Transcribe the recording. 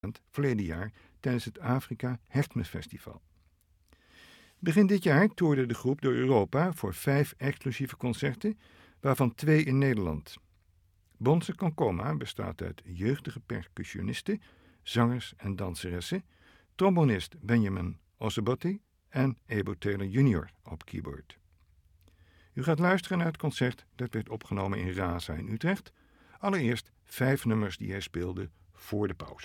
verleden jaar tijdens het Afrika Hertmes Festival. Begin dit jaar toerde de groep door Europa voor 5 exclusieve concerten, waarvan 2 in Nederland. Bonse Kankoma bestaat uit jeugdige percussionisten, zangers en danseressen, trombonist Benjamin Ossebotti en Ebo Taylor Jr. op keyboard. U gaat luisteren naar het concert dat werd opgenomen in Raza in Utrecht. Allereerst 5 nummers die hij speelde voor de pauze.